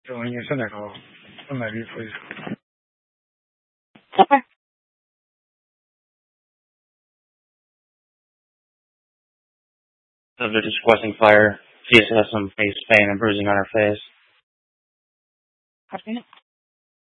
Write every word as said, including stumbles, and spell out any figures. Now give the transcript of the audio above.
就应该是那个很美丽非常。 Okay. Subject is requesting fire. She has some face pain and bruising on her face. I've seen it.